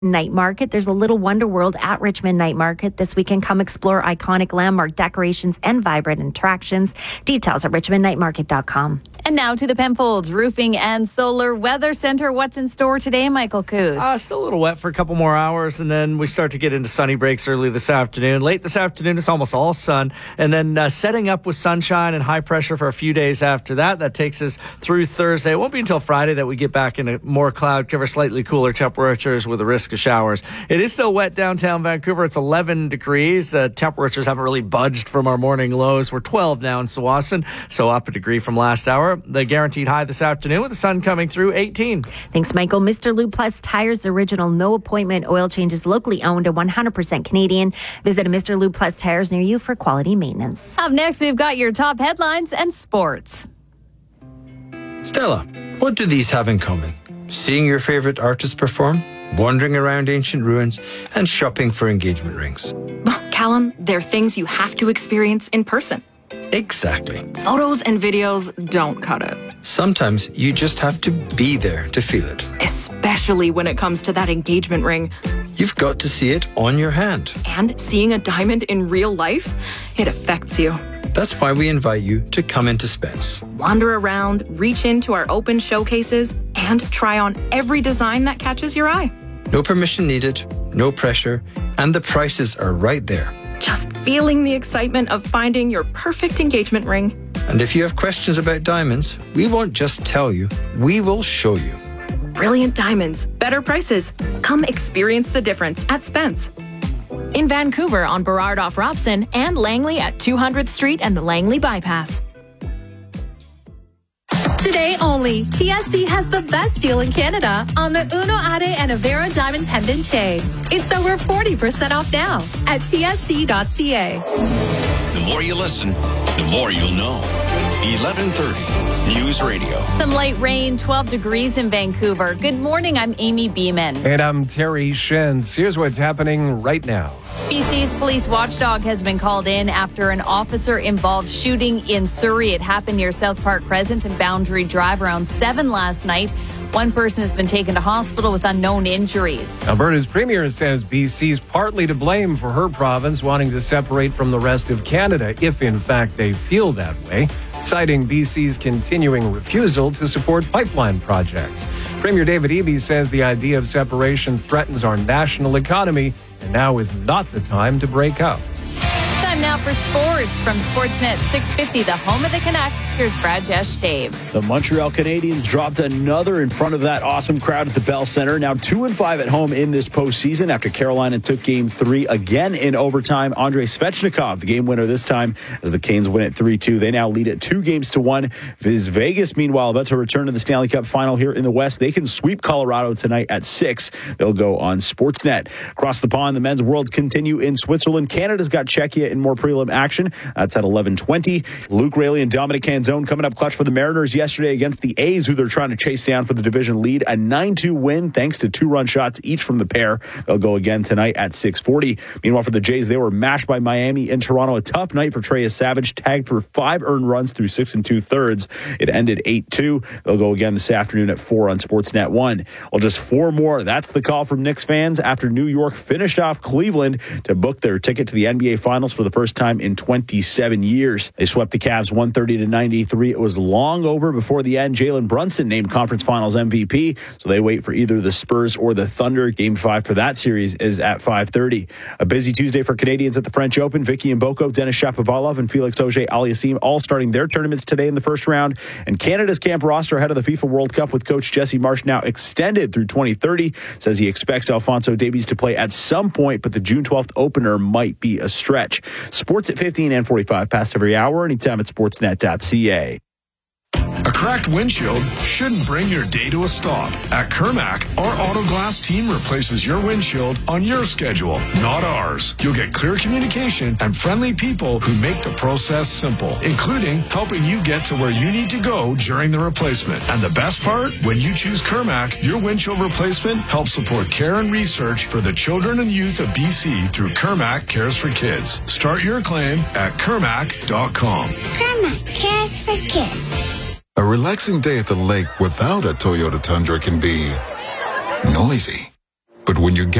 Night Market. There's a little wonder world at Richmond Night Market this weekend. Come explore iconic landmark decorations and vibrant attractions. Details at richmondnightmarket.com. And now to the Penfolds Roofing and Solar Weather Center. What's in store today, Michael Coos? Still a little wet for a couple more hours, and then we start to get into sunny breaks early this afternoon. Late this afternoon, it's almost all sun, and then setting up with sunshine and high pressure for a few days after that. That takes us through Thursday. It won't be until Friday that we get back into more cloud cover, slightly cooler temperatures with a risk of showers. It is still wet downtown Vancouver. It's 11 degrees. Temperatures haven't really budged from our morning lows. We're 12 now in Tsawwassen, so up a degree from last hour. The guaranteed high this afternoon with the sun coming through, 18. Thanks, Michael. Mr. Lube Plus Tires, original no appointment oil changes, locally owned and 100% Canadian. Visit a Mr. Lube Plus Tires near you for quality maintenance. Up next, we've got your top headlines and sports. Stella, what do these have in common? Seeing your favorite artist perform, wandering around ancient ruins, and shopping for engagement rings. Callum, they're things you have to experience in person. Exactly. Photos and videos don't cut it. Sometimes you just have to be there to feel it. Especially when it comes to that engagement ring. You've got to see it on your hand. And seeing a diamond in real life, it affects you. That's why we invite you to come into Spence. Wander around, reach into our open showcases, and try on every design that catches your eye. No permission needed, no pressure, and the prices are right there. Just feeling the excitement of finding your perfect engagement ring. And if you have questions about diamonds, we won't just tell you, we will show you. Brilliant diamonds, better prices. Come experience the difference at Spence. In Vancouver on Burrard off Robson and Langley at 200th Street and the Langley Bypass. Today only, TSC has the best deal in Canada on the Uno Ade and Avera Diamond Pendant Chain. It's over 40% off now at tsc.ca. The more you listen, the more you'll know. 1130 News Radio. Some light rain, 12 degrees in Vancouver. Good morning, I'm Amy Beeman. And I'm Terry Shins. Here's what's happening right now. BC's police watchdog has been called in after an officer-involved shooting in Surrey. It happened near South Park Crescent and Boundary Drive around 7 last night. One person has been taken to hospital with unknown injuries. Alberta's premier says BC's partly to blame for her province wanting to separate from the rest of Canada, if in fact they feel that way, citing BC's continuing refusal to support pipeline projects. Premier David Eby says the idea of separation threatens our national economy, and now is not the time to break up. Time now for sports from Sportsnet 650, the home of the Canucks. Here's Rajesh Dave. The Montreal Canadiens dropped another in front of that awesome crowd at the Bell Center. Now 2-5 at home in this postseason after Carolina took Game 3 again in overtime. Andrei Svechnikov, the game winner this time, as the Canes win at 3-2. They now lead it 2-1. Viz Vegas, meanwhile, about to return to the Stanley Cup final here in the West. They can sweep Colorado tonight at 6. They'll go on Sportsnet. Across the pond, the men's worlds continue in Switzerland. Canada's got Czechia in more prelim action. That's at 11:20. Luke Raley and Dominic Canzone coming up clutch for the Mariners yesterday against the A's, who they're trying to chase down for the division lead. A 9-2 win thanks to 2-run shots each from the pair. They'll go again tonight at 6:40. Meanwhile, for the Jays, they were mashed by Miami in Toronto. A tough night for Trey Savage, tagged for 5 earned runs through 6 2/3. It ended 8-2. They'll go again this afternoon at 4 on Sportsnet 1. Well, just 4 more. That's the call from Knicks fans after New York finished off Cleveland to book their ticket to the NBA Finals for the first time in 27 years. They swept the Cavs 130-93. It was long over before the end. Jalen Brunson named Conference Finals MVP, so they wait for either the Spurs or the Thunder. Game 5 for that series is at 5:30. A busy Tuesday for Canadians at the French Open. Vicky Mboko, Denis Shapovalov, and Felix Auger-Aliassime all starting their tournaments today in the first round. And Canada's camp roster ahead of the FIFA World Cup with coach Jesse Marsh now extended through 2030. Says he expects Alphonso Davies to play at some point, but the June 12th opener might be a stretch. Sports at 15 and 45 past every hour, anytime at sportsnet.ca. A cracked windshield shouldn't bring your day to a stop. At Kermac, our auto glass team replaces your windshield on your schedule, not ours. You'll get clear communication and friendly people who make the process simple, including helping you get to where you need to go during the replacement. And the best part, when you choose Kermac, your windshield replacement helps support care and research for the children and youth of BC through Kermac Cares for Kids. Start your claim at Kermac.com. Kermac Cares for Kids. A relaxing day at the lake without a Toyota Tundra can be noisy. But when you get